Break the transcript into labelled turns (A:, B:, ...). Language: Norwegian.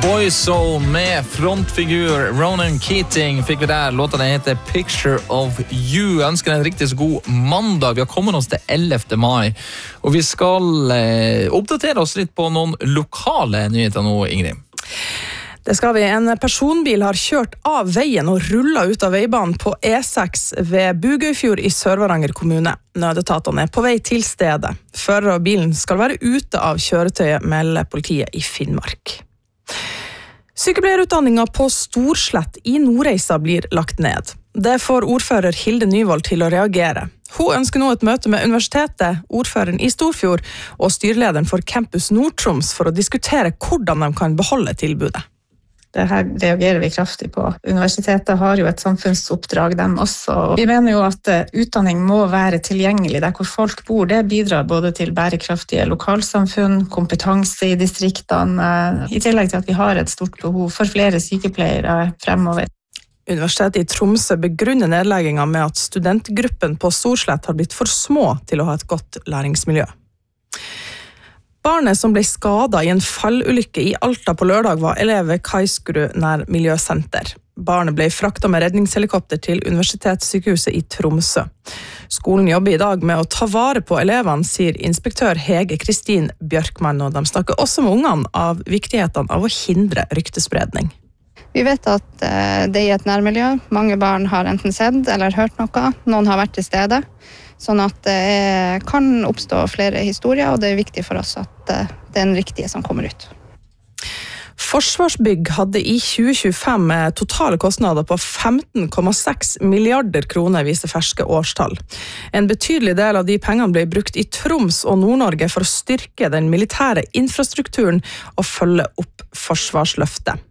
A: Boy Soul med frontfigur Ronan Keating fikk vi der. Låta den heter Picture of You. Jeg ønsker en riktig så god mandag. Vi har kommet oss til 11. mai, og vi skal oppdatere oss litt på noen lokale nyheter nå, Ingrid.
B: Det skal vi. En personbil har kjørt av veien og rullet ut av veibanen på E6 ved Bugøyfjord i Sør-Varanger kommune. Nødetatene er på vei til stedet. Fører av bilen skal være ute av kjøretøyet, melder politiet i Finnmark. Sykepleierutdanninga på Storslett i Nordreisa blir lagt ned. Det får ordfører Hilde Nyvold til å reagere. Hun ønsker nå et møte med universitetet, ordføreren i Storfjord og styrelederen for Campus Nord-Troms for å diskutere hvordan de kan beholde tilbudet.
C: Det her reagerer vi kraftig på. Universitetet har jo et samfunnsoppdrag, dem også. Vi mener jo at utdanning må være tilgjengelig der hvor folk bor. Det bidrar både til bærekraftige lokalsamfunn, kompetanse i distriktene, i tillegg til at vi har et stort behov for flere sykepleiere fremover.
B: Universitetet i Tromsø begrunner nedleggingen med at studentgruppen på Storslett har blitt for små til å ha et godt læringsmiljø. Barnet som ble skadet i en fallulykke i Alta på lørdag var elev ved Kaisgrud nær miljøsenter. Barnet ble fraktet med redningshelikopter til Universitetssykehuset i Tromsø. Skolen jobber i dag med å ta vare på elevene, sier inspektør Hege Kristin Bjørkmann, og de snakker også med ungene av viktigheten av å hindre ryktespredning.
D: Vi vet at det er et nærmiljø. Mange barn har enten sett eller hørt noe. Noen har vært til stede. Sånn at det kan oppstå flere historier, og det er viktig for oss at det er den riktige som kommer ut.
B: Forsvarsbygg hadde i 2025 totale kostnader på 15,6 milliarder kroner, viser ferske årstall. En betydelig del av de pengene ble brukt i Troms og Nord-Norge for å styrke den militære infrastrukturen og følge opp forsvarsløftet.